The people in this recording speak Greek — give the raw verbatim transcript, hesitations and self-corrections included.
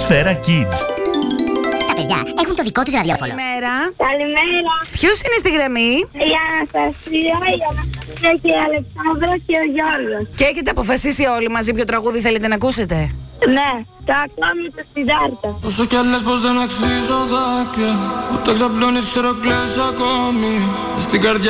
Σφαίρα Kids. Τα παιδιά έχουν το δικό τους ραδιόφωνο. Καλημέρα. Καλημέρα. Ποιος είναι στη γραμμή? Η Αναστασία, η Αναστασία και η Αλεξάνδρα και ο Γιώργος. Και έχετε αποφασίσει όλοι μαζί ποιο τραγούδι θέλετε να ακούσετε? Ναι, το ακόμη το Σιδάρτα. Όσο κι αν λες πως δεν αξίζω δάκρυα, ούτε ξαπλώνεις ξέρω κλαις ακόμη. Στην καρδιά